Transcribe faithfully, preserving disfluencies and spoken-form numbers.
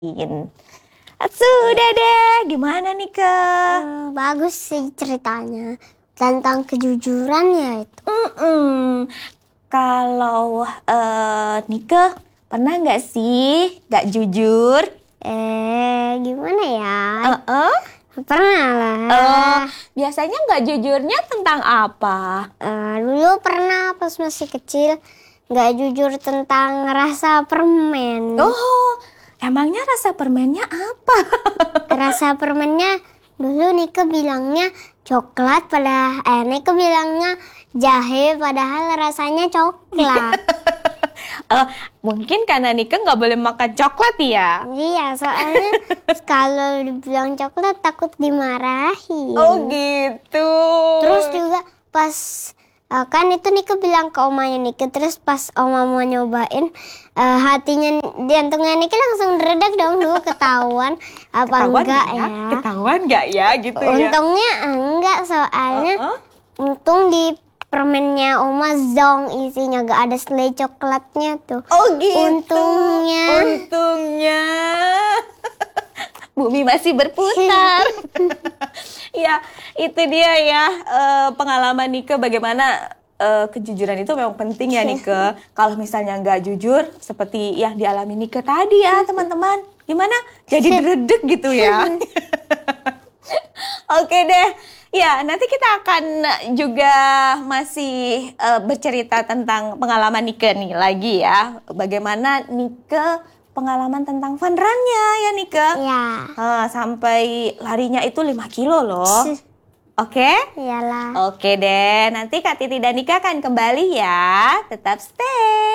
Sudah deh, gimana nih Ke? Hmm, bagus sih ceritanya tentang kejujuran ya itu. Mm-mm. Kalau uh, Nike pernah nggak sih nggak jujur? Eh, gimana ya? Uh-uh. Pernah lah. Uh, biasanya nggak jujurnya tentang apa? Uh, dulu pernah pas masih kecil nggak jujur tentang rasa permen. Oh, emangnya rasa permennya apa? Rasa permennya dulu Nike bilangnya coklat, pada eh Nike bilangnya jahe, padahal rasanya coklat. uh, mungkin karena Nike nggak boleh makan coklat ya? Iya, soalnya kalau dibilang coklat takut dimarahin. Oh gitu. Terus juga pas uh, kan itu Nike bilang ke omanya Nike, terus pas oma mau nyobain, uh, hatinya jantungnya Nike langsung deredak dong, dulu ketahuan apa Ketahuan enggak ya? ya? Ketahuan nggak ya gitu ya? Untungnya enggak, soalnya Uh-uh. untung di permennya oma zong isinya, gak ada selai coklatnya tuh. Oh gitu. Untungnya. Untungnya. Bumi masih berputar. Ya, itu dia ya uh, pengalaman Nike bagaimana uh, kejujuran itu memang penting ya Nike. Kalau misalnya nggak jujur seperti yang dialami Nike tadi ya teman-teman, gimana? Jadi deredek gitu ya. Oke deh. Ya, nanti kita akan juga masih uh, bercerita tentang pengalaman Nike nih lagi ya. Bagaimana Nike pengalaman tentang fun run-nya ya Nike. Ya. Uh, sampai larinya itu lima kilo loh. Oke? Okay? Iyalah. Oke deh, nanti Kak Titi dan Nika akan kembali ya. Tetap stay.